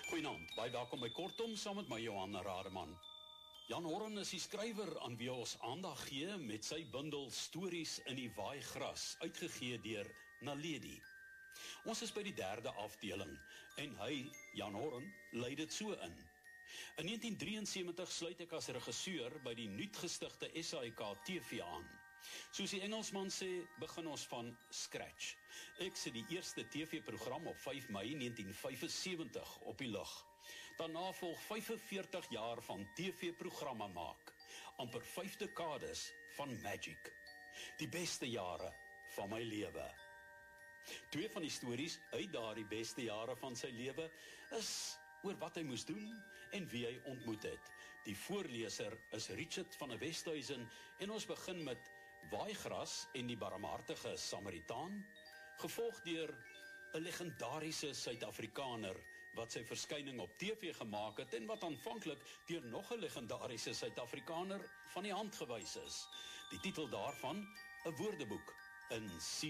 Goeienaand, baie welkom by Kortom saam met my Johan Rademan. Jan Horren is die skrywer aan wie ons aandag gee met sy bundel Stories in die Waaigras, uitgegee deur Naledi. Ons is by die 3de afdeling en hy, Jan Horren, lei dit so in. In 1973 sluit ek as regisseur by die nuutgestigte SAIK TV aan. Soos die Engelsman sê, begin ons van scratch. Ek sit die eerste TV-program op 5 Mei 1975 op die lug. Daarna volg 45 jaar van TV-programme maak, amper 5 dekades van magic. Die beste jare van my lewe. 2 van die stories uit daardie beste jare van sy lewe is oor wat hy moes doen en wie hy ontmoet het. Die voorleser is Richard van der Westhuizen en ons begin met Waaigras en die barmhartige Samaritaan, gevolg deur 'n legendariese Suid-Afrikaner wat sy verskyning op TV gemaak het en wat aanvanklik deur nog 'n legendariese Suid-Afrikaner van die hand gewys is. Die titel daarvan, 'n woordeboek in